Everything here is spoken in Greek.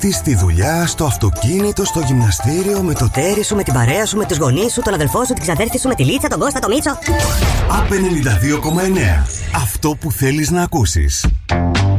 σπίτι, στη δουλειά, στο αυτοκίνητο, στο γυμναστήριο, με το τέρι σου, με την παρέα σου, με τους γονείς σου, τον αδελφό σου, την ξαδέρφη σου, με τη Λίτσα, τον Κώστα, τον Μίτσο. ΑΠ 92,9. Αυτό που θέλεις να ακούσεις.